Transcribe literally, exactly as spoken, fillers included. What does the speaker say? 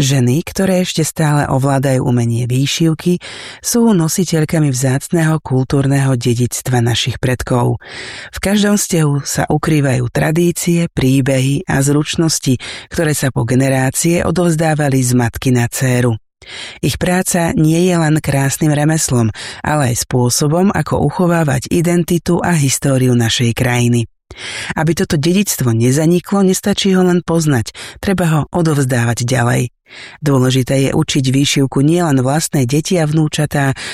Ženy, ktoré ešte stále ovládajú umenie výšivky, sú nositeľkami vzácneho kultúrneho dedičstva našich predkov. V každom stehu sa ukrývajú tradície, príbehy a zručnosti, ktoré sa po generácie odovzdávali z matky na dcéru. Ich práca nie je len krásnym remeslom, ale aj spôsobom, ako uchovávať identitu a históriu našej krajiny. Aby toto dedičstvo nezaniklo, nestačí ho len poznať, treba ho odovzdávať ďalej. Dôležité je učiť výšivku nielen vlastné deti a vnúčatá,